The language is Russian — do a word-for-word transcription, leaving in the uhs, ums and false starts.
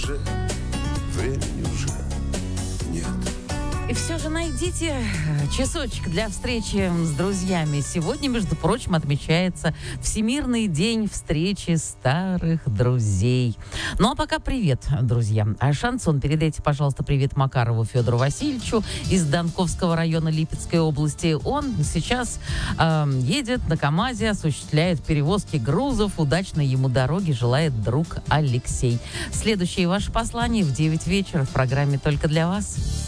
уже, времени уже нет. И все же найдите часочек для встречи с друзьями. Сегодня, между прочим, отмечается Всемирный день встречи старых друзей. Ну а пока привет, друзья. А шансон передайте, пожалуйста, привет Макарову Федору Васильевичу из Донковского района Липецкой области. Он сейчас э, едет на КамАЗе, осуществляет перевозки грузов. Удачной ему дороги желает друг Алексей. Следующее ваше послание в девять вечера в программе «Только для вас».